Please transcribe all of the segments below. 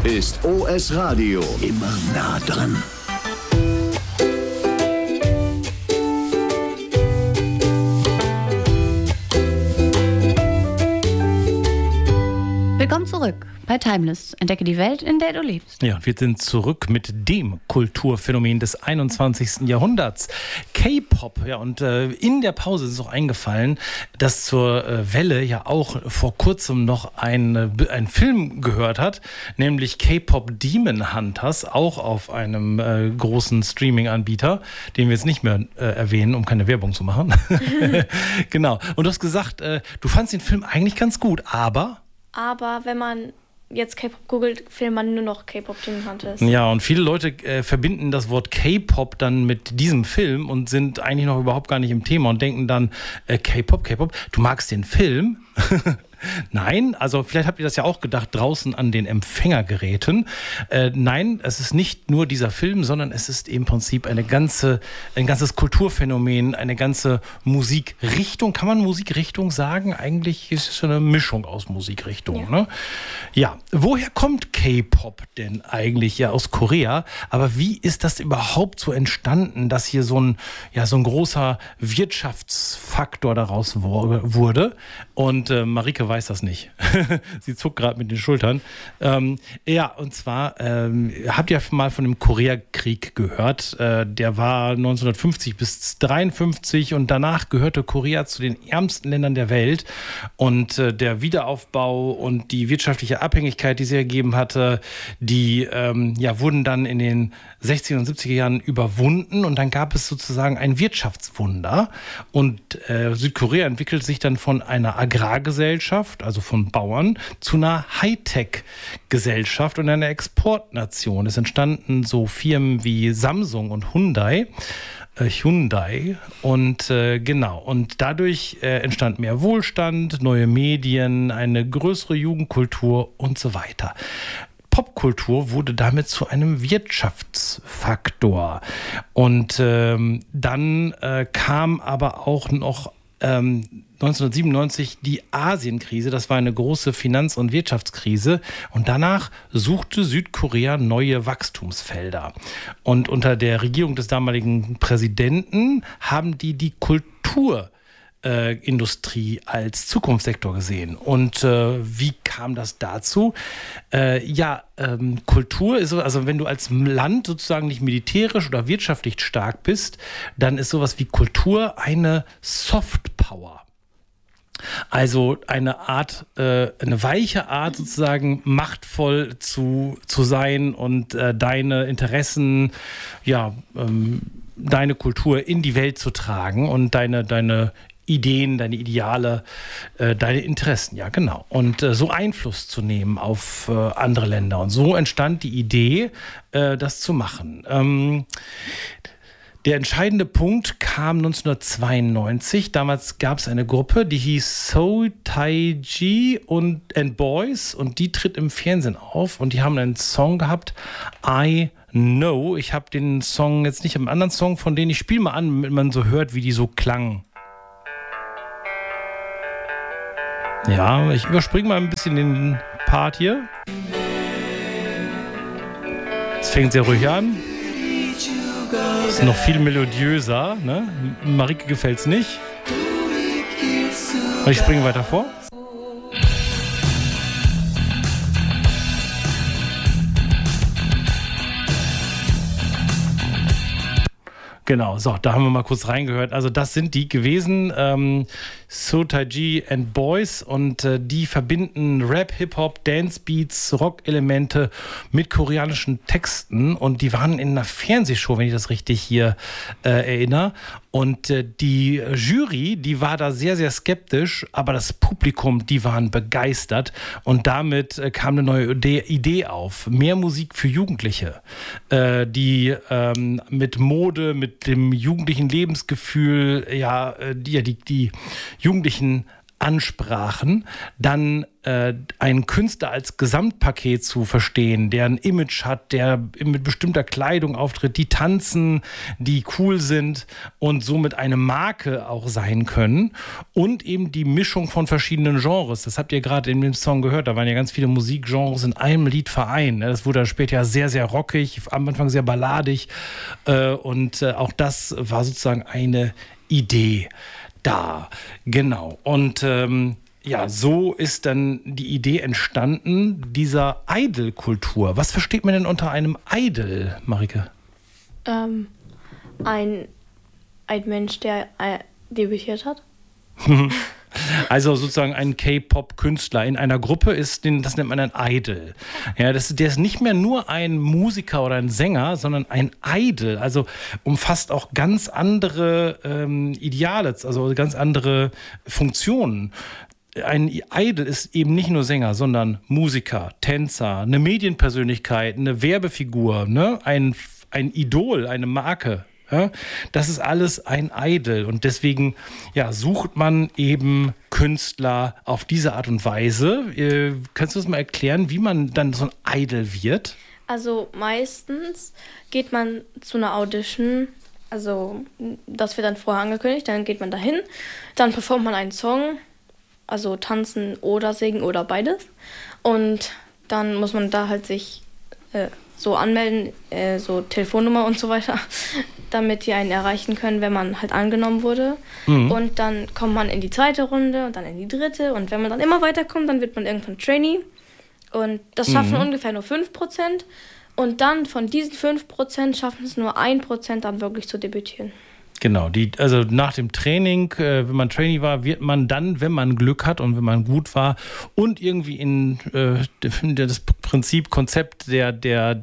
ist OS Radio. Immer nah dran. Willkommen zurück bei Timeless. Entdecke die Welt, in der du lebst. Ja, wir sind zurück mit dem Kulturphänomen des 21. Jahrhunderts. K-Pop. Ja, und in der Pause ist es auch eingefallen, dass zur Welle ja auch vor kurzem noch ein Film gehört hat, nämlich K-Pop Demon Hunters, auch auf einem großen Streaming-Anbieter, den wir jetzt nicht mehr erwähnen, um keine Werbung zu machen. Genau. Und du hast gesagt, du fandst den Film eigentlich ganz gut, Aber wenn man jetzt K-Pop googelt, findet man nur noch K-Pop Demon Hunters. Ja, und viele Leute verbinden das Wort K-Pop dann mit diesem Film und sind eigentlich noch überhaupt gar nicht im Thema und denken dann, K-Pop, du magst den Film? Nein, also vielleicht habt ihr das ja auch gedacht, draußen an den Empfängergeräten. Nein, es ist nicht nur dieser Film, sondern es ist im Prinzip ein ganzes Kulturphänomen, eine ganze Musikrichtung. Kann man Musikrichtung sagen? Eigentlich ist es eine Mischung aus Musikrichtungen. Ja. Ne? Ja, woher kommt K-Pop denn eigentlich? Ja, aus Korea. Aber wie ist das überhaupt so entstanden, dass hier so ein großer Wirtschaftsfaktor daraus wurde? Und Marike weiß das nicht. Sie zuckt gerade mit den Schultern. Und zwar habt ihr mal von dem Koreakrieg gehört. Der war 1950 bis 1953 und danach gehörte Korea zu den ärmsten Ländern der Welt. Und der Wiederaufbau und die wirtschaftliche Abhängigkeit, die sie ergeben hatte, die wurden dann in den 60er und 70er Jahren überwunden und dann gab es sozusagen ein Wirtschaftswunder und Südkorea entwickelt sich dann von einer Agrargesellschaft, also von Bauern, zu einer Hightech-Gesellschaft und einer Exportnation. Es entstanden so Firmen wie Samsung und Hyundai und und dadurch entstand mehr Wohlstand, neue Medien, eine größere Jugendkultur und so weiter. Popkultur wurde damit zu einem Wirtschaftsfaktor. Und dann kam aber auch noch 1997 die Asienkrise. Das war eine große Finanz- und Wirtschaftskrise. Und danach suchte Südkorea neue Wachstumsfelder. Und unter der Regierung des damaligen Präsidenten haben die Kulturindustrie als Zukunftssektor gesehen. Und wie kam das dazu? Kultur ist so, also wenn du als Land sozusagen nicht militärisch oder wirtschaftlich stark bist, dann ist sowas wie Kultur eine Softpower. Also eine weiche Art sozusagen machtvoll zu sein und deine Interessen, deine Kultur in die Welt zu tragen und deine Ideen, deine Ideale, deine Interessen, ja genau. Und so Einfluss zu nehmen auf andere Länder. Und so entstand die Idee, das zu machen. Der entscheidende Punkt kam 1992. Damals gab es eine Gruppe, die hieß So Taiji and Boys und die tritt im Fernsehen auf und die haben einen Song gehabt, I Know. Ich habe den Song jetzt nicht, einen anderen Song von denen, ich spiele mal an, damit man so hört, wie die so klangen. Ja, ich überspringe mal ein bisschen den Part hier. Es fängt sehr ruhig an. Ist noch viel melodiöser, ne? Marike gefällt's nicht. Und ich springe weiter vor. Genau, so, da haben wir mal kurz reingehört. Also das sind die gewesen, So Taiji and Boys und die verbinden Rap, Hip-Hop, Dance-Beats, Rock-Elemente mit koreanischen Texten und die waren in einer Fernsehshow, wenn ich das richtig hier erinnere. Und die Jury, die war da sehr, sehr skeptisch, aber das Publikum, die waren begeistert und damit kam eine neue Idee auf. Mehr Musik für Jugendliche, die mit Mode, mit dem jugendlichen Lebensgefühl, die Jugendlichen ansprachen, dann einen Künstler als Gesamtpaket zu verstehen, der ein Image hat, der mit bestimmter Kleidung auftritt, die tanzen, die cool sind und somit eine Marke auch sein können und eben die Mischung von verschiedenen Genres. Das habt ihr gerade in dem Song gehört, da waren ja ganz viele Musikgenres in einem Lied vereint. Das wurde später ja sehr, sehr rockig, am Anfang sehr balladig und auch das war sozusagen eine Idee da. Genau. Und ja, so ist dann die Idee entstanden, dieser Idol-Kultur. Was versteht man denn unter einem Idol, Marike? Ein Mensch, der debütiert hat. Also sozusagen ein K-Pop-Künstler in einer Gruppe das nennt man ein Idol. Ja, der ist nicht mehr nur ein Musiker oder ein Sänger, sondern ein Idol. Also umfasst auch ganz andere Ideale, also ganz andere Funktionen. Ein Idol ist eben nicht nur Sänger, sondern Musiker, Tänzer, eine Medienpersönlichkeit, eine Werbefigur, ne? Ein Idol, eine Marke. Ja? Das ist alles ein Idol und deswegen sucht man eben Künstler auf diese Art und Weise. Kannst du das mal erklären, wie man dann so ein Idol wird? Also meistens geht man zu einer Audition, also das wird dann vorher angekündigt, dann geht man dahin, dann performt man einen Song, also tanzen oder singen oder beides. Und dann muss man da halt sich so anmelden, so Telefonnummer und so weiter, damit die einen erreichen können, wenn man halt angenommen wurde. Und dann kommt man in die zweite Runde und dann in die dritte. Und wenn man dann immer weiterkommt, dann wird man irgendwann Trainee. Und das schaffen ungefähr nur 5%. Und dann von diesen 5% schaffen es nur 1% dann wirklich zu debütieren. Genau, also nach dem Training, wenn man Trainee war, wird man dann, wenn man Glück hat und wenn man gut war und irgendwie in das Prinzip, Konzept der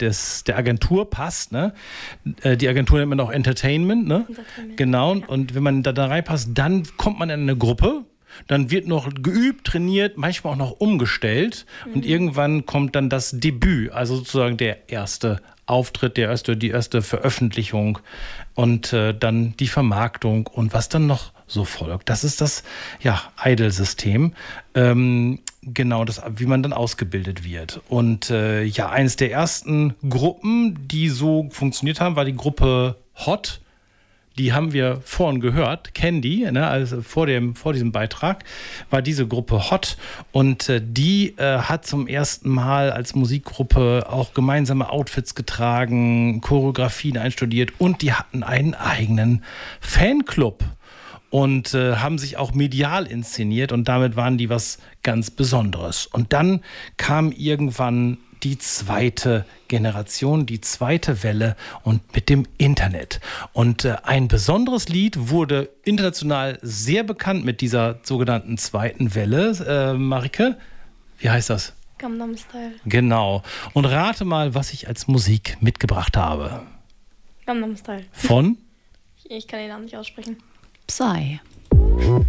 Agentur passt, ne? Die Agentur nennt man auch Entertainment, ne? Genau, ja. Und wenn man da reinpasst, dann kommt man in eine Gruppe. Dann wird noch geübt, trainiert, manchmal auch noch umgestellt und irgendwann kommt dann das Debüt, also sozusagen der erste Auftritt, die erste Veröffentlichung und dann die Vermarktung und was dann noch so folgt. Das ist das Idol-System. Genau, wie man dann ausgebildet wird. Und eines der ersten Gruppen, die so funktioniert haben, war die Gruppe Hot. Die haben wir vorhin gehört, Candy, ne, also vor diesem Beitrag war diese Gruppe Hot und die hat zum ersten Mal als Musikgruppe auch gemeinsame Outfits getragen, Choreografien einstudiert und die hatten einen eigenen Fanclub und haben sich auch medial inszeniert und damit waren die was ganz Besonderes. Und dann kam irgendwann die zweite Generation, die zweite Welle und mit dem Internet. Und ein besonderes Lied wurde international sehr bekannt mit dieser sogenannten zweiten Welle. Marike, wie heißt das? Gangnam Style. Genau. Und rate mal, was ich als Musik mitgebracht habe. Gangnam Style. Von? Ich kann den Namen nicht aussprechen. Psy.